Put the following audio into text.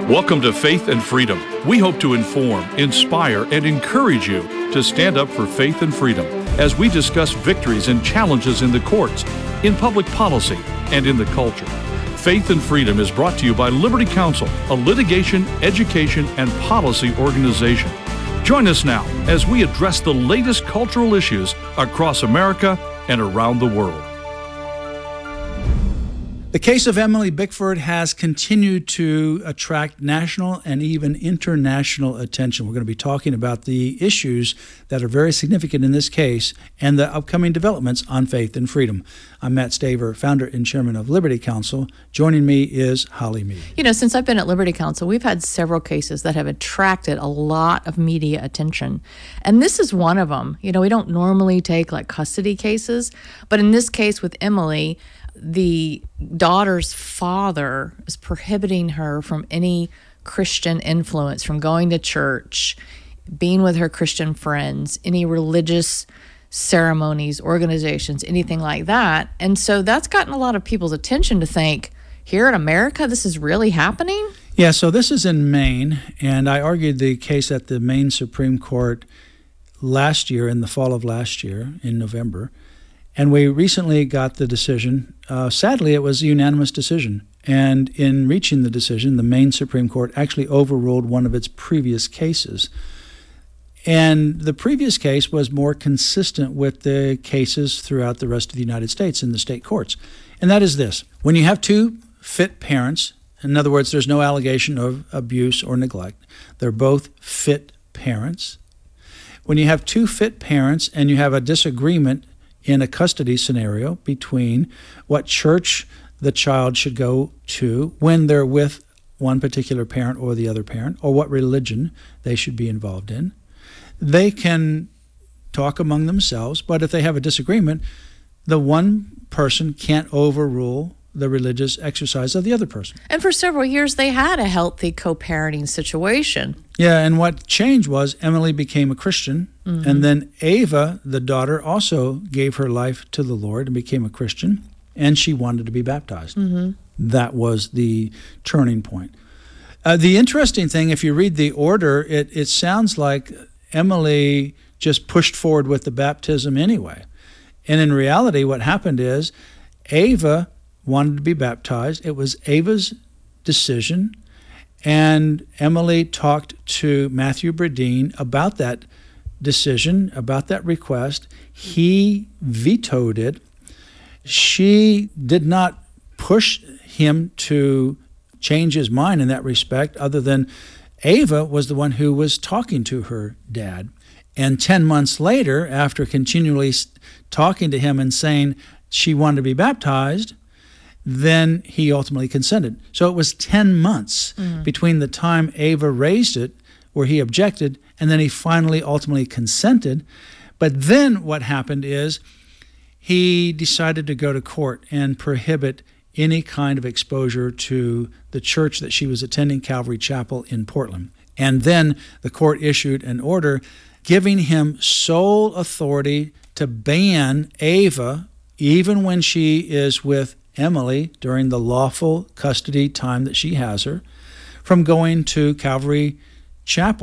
Welcome to Faith and Freedom. We hope to inform, inspire, and encourage you to stand up for faith and freedom as we discuss victories and challenges in the courts, in public policy, and in the culture. Faith and Freedom is brought to you by Liberty Counsel, a litigation, education, and policy organization. Join us now as we address the latest cultural issues across America and around the world. The case of Emily Bickford has continued to attract national and even international attention. We're going to be talking about the issues that are very significant in this case and the upcoming developments on faith and freedom. I'm Matt Staver, founder and chairman of Liberty Counsel. Joining me is Holly Mead. Since I've been at Liberty Counsel, we've had several cases that have attracted a lot of media attention. And this is one of them. We don't normally take custody cases, but in this case with Emily, the daughter's father is prohibiting her from any Christian influence, from going to church, being with her Christian friends, any religious ceremonies, organizations, anything like that. And so that's gotten a lot of people's attention to think, here in America, this is really happening? Yeah, so this is in Maine, and I argued the case at the Maine Supreme Court last year, in the fall of last year, in November. And we recently got the decision. Sadly, it was a unanimous decision. And in reaching the decision, the Maine Supreme Court actually overruled one of its previous cases. And the previous case was more consistent with the cases throughout the rest of the United States in the state courts. And that is this: when you have two fit parents, in other words, there's no allegation of abuse or neglect, they're both fit parents. When you have two fit parents and you have a disagreement in a custody scenario between what church the child should go to when they're with one particular parent or the other parent, or what religion they should be involved in, they can talk among themselves, but if they have a disagreement, the one person can't overrule the religious exercise of the other person. And for several years, they had a healthy co-parenting situation. Yeah, and what changed was Emily became a Christian, and then Ava, the daughter, also gave her life to the Lord and became a Christian, and she wanted to be baptized. That was the turning point. The interesting thing, if you read the order, it sounds like Emily just pushed forward with the baptism anyway. And in reality, what happened is Ava wanted to be baptized. It was Ava's decision. And Emily talked to Matthew Bradeen about that decision, about that request. He vetoed it. She did not push him to change his mind in that respect, other than Ava was the one who was talking to her dad. And 10 months later, after continually talking to him and saying she wanted to be baptized, then he ultimately consented. So it was 10 months between the time Ava raised it, where he objected, and then he finally ultimately consented. But then what happened is he decided to go to court and prohibit any kind of exposure to the church that she was attending, Calvary Chapel in Portland. And then the court issued an order giving him sole authority to ban Ava, even when she is with Emily during the lawful custody time that she has her, from going to Calvary Chapel.